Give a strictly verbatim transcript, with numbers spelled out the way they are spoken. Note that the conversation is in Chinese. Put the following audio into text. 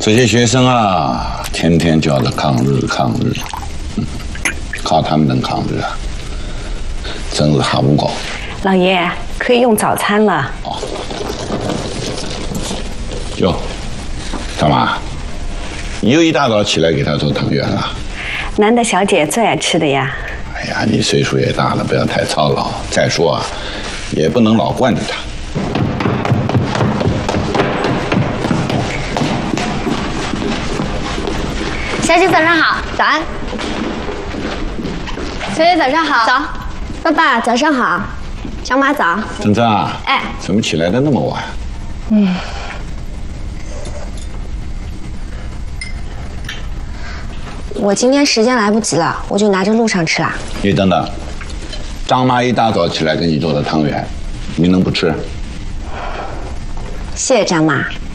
这些学生啊，天天叫着抗日抗日，嗯，靠他们能抗日啊，真是哈不高。 老爷可以用早餐了。 哦。哟，干嘛？你又一大早起来给他做汤圆了？ 难得小姐最爱吃的呀。 哎呀，你岁数也大了，不要太操劳。再说啊，也不能老惯着他。 小姐早上好，早安。小姐早上好，早。爸爸早上好，小马早。 珍珍啊， 哎， 怎么起来的那么晚？ 嗯。我今天时间来不及了，我就拿着路上吃啦。 你等等，张妈一大早起来给你做的汤圆，你能不吃？ 谢谢张妈。